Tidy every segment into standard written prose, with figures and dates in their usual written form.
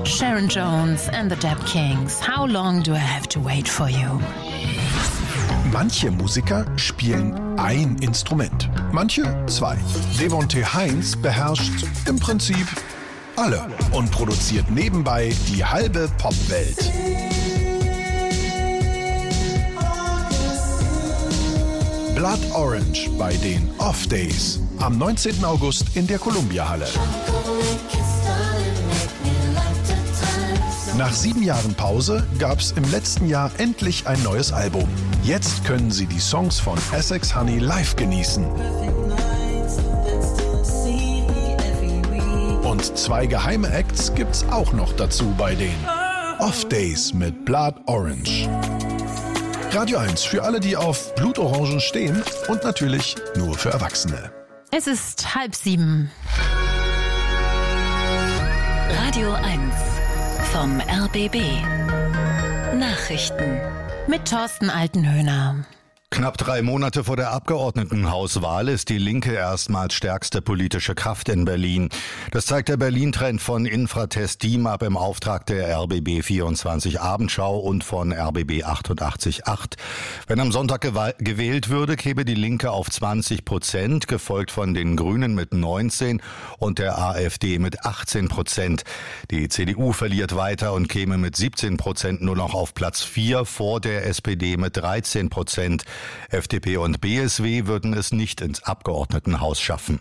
Sharon Jones and the Dap Kings. How long do I have to wait for you? Manche Musiker spielen ein Instrument, manche zwei. Devonte Heinz beherrscht im Prinzip alle und produziert nebenbei die halbe Popwelt. Blood Orange bei den Off Days am 19. August in der Columbia-Halle. Nach 7 Jahren Pause gab es im letzten Jahr endlich ein neues Album. Jetzt können Sie die Songs von Essex Honey live genießen. Und 2 geheime Acts gibt's auch noch dazu bei den Off Days mit Blood Orange. Radio 1 für alle, die auf Blutorangen stehen und natürlich nur für Erwachsene. Es ist 6:30. Radio 1 vom RBB. Nachrichten Mit Thorsten Altenhöhner. Knapp 3 Monate vor der Abgeordnetenhauswahl ist die Linke erstmals stärkste politische Kraft in Berlin. Das zeigt der Berlin-Trend von Infratest DIMAP im Auftrag der RBB 24 Abendschau und von RBB 88.8. Wenn am Sonntag gewählt würde, käme die Linke auf 20%, gefolgt von den Grünen mit 19% und der AfD mit 18%. Die CDU verliert weiter und käme mit 17% nur noch auf Platz 4 vor der SPD mit 13%. FDP und BSW würden es nicht ins Abgeordnetenhaus schaffen.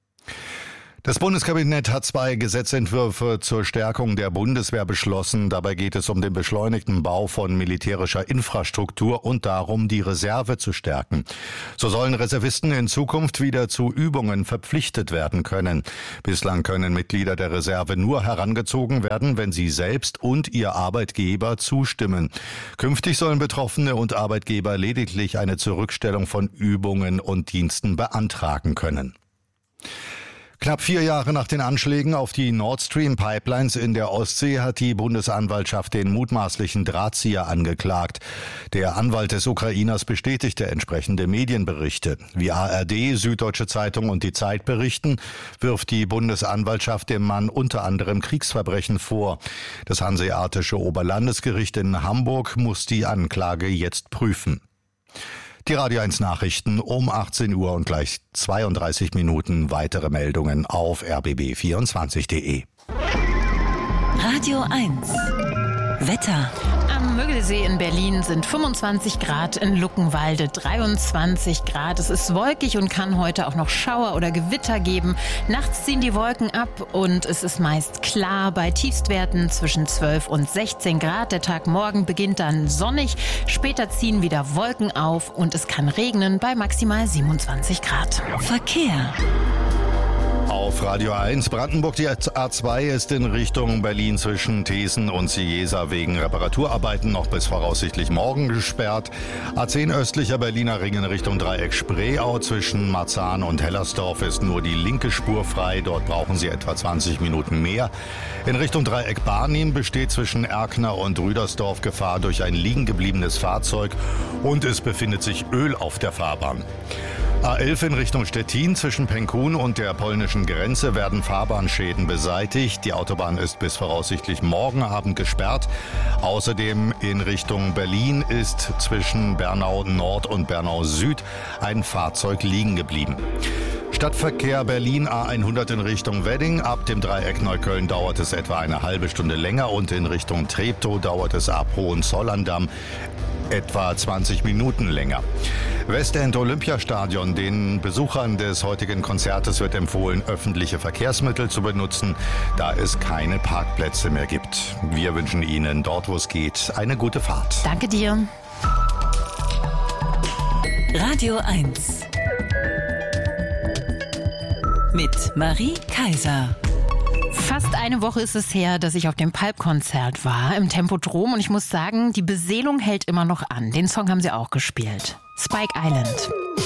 Das Bundeskabinett hat 2 Gesetzentwürfe zur Stärkung der Bundeswehr beschlossen. Dabei geht es um den beschleunigten Bau von militärischer Infrastruktur und darum, die Reserve zu stärken. So sollen Reservisten in Zukunft wieder zu Übungen verpflichtet werden können. Bislang können Mitglieder der Reserve nur herangezogen werden, wenn sie selbst und ihr Arbeitgeber zustimmen. Künftig sollen Betroffene und Arbeitgeber lediglich eine Zurückstellung von Übungen und Diensten beantragen können. Knapp 4 Jahre nach den Anschlägen auf die Nord Stream Pipelines in der Ostsee hat die Bundesanwaltschaft den mutmaßlichen Drahtzieher angeklagt. Der Anwalt des Ukrainers bestätigte entsprechende Medienberichte. Wie ARD, Süddeutsche Zeitung und die Zeit berichten, wirft die Bundesanwaltschaft dem Mann unter anderem Kriegsverbrechen vor. Das Hanseatische Oberlandesgericht in Hamburg muss die Anklage jetzt prüfen. Die Radio 1 Nachrichten um 18 Uhr und gleich 32 Minuten weitere Meldungen auf rbb24.de. Radio 1 Wetter. Am Müggelsee in Berlin sind 25 Grad, in Luckenwalde 23 Grad. Es ist wolkig und kann heute auch noch Schauer oder Gewitter geben. Nachts ziehen die Wolken ab und es ist meist klar bei Tiefstwerten zwischen 12 und 16 Grad. Der Tag morgen beginnt dann sonnig. Später ziehen wieder Wolken auf und es kann regnen bei maximal 27 Grad. Verkehr. Auf Radio 1 Brandenburg, die A2 ist in Richtung Berlin zwischen Thesen und Cieza wegen Reparaturarbeiten noch bis voraussichtlich morgen gesperrt. A10 östlicher Berliner Ring in Richtung Dreieck Spreeau zwischen Marzahn und Hellersdorf ist nur die linke Spur frei. Dort brauchen Sie etwa 20 Minuten mehr. In Richtung Dreieck Barnim besteht zwischen Erkner und Rüdersdorf Gefahr durch ein liegen gebliebenes Fahrzeug und es befindet sich Öl auf der Fahrbahn. A11 in Richtung Stettin zwischen Penkun und der polnischen Grenze werden Fahrbahnschäden beseitigt. Die Autobahn ist bis voraussichtlich morgen Abend gesperrt. Außerdem in Richtung Berlin ist zwischen Bernau Nord und Bernau Süd ein Fahrzeug liegen geblieben. Stadtverkehr Berlin A100 in Richtung Wedding. Ab dem Dreieck Neukölln dauert es etwa eine halbe Stunde länger und in Richtung Treptow dauert es ab Hohenzollern-Damm etwa 20 Minuten länger. Westend Olympiastadion. Den Besuchern des heutigen Konzertes wird empfohlen, öffentliche Verkehrsmittel zu benutzen, da es keine Parkplätze mehr gibt. Wir wünschen Ihnen dort, wo es geht, eine gute Fahrt. Danke dir. Radio 1 mit Marie Kaiser. Fast eine Woche ist es her, dass ich auf dem Pulp-Konzert war im Tempodrom und ich muss sagen, die Beseelung hält immer noch an. Den Song haben sie auch gespielt. Spike Island.